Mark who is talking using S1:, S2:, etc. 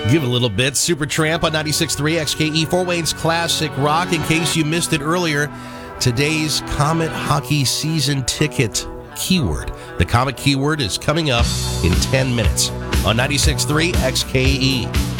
S1: Give a little bit. Supertramp on 96.3 XKE, Fort Wayne's classic rock. In case you missed it earlier, today's Comet hockey season ticket keyword. The Comet keyword is coming up in 10 minutes on 96.3 XKE.